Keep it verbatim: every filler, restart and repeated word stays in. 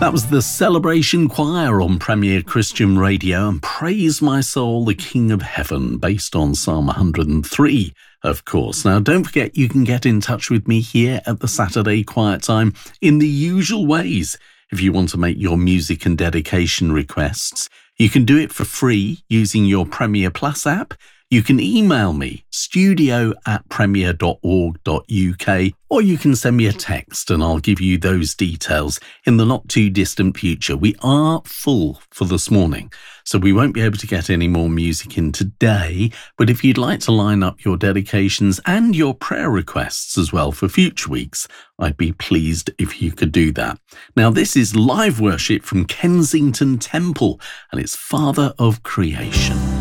That was the Celebration Choir on Premier Christian Radio and Praise My Soul, the King of Heaven, based on Psalm one hundred and three, of course. Now, don't forget you can get in touch with me here at the Saturday Quiet Time in the usual ways. If you want to make your music and dedication requests, you can do it for free using your Premier Plus app. You can email me, studio at premier dot org dot uk, or you can send me a text and I'll give you those details in the not too distant future. We are full for this morning, so we won't be able to get any more music in today, but if you'd like to line up your dedications and your prayer requests as well for future weeks, I'd be pleased if you could do that. Now, this is live worship from Kensington Temple, and it's Father of Creation.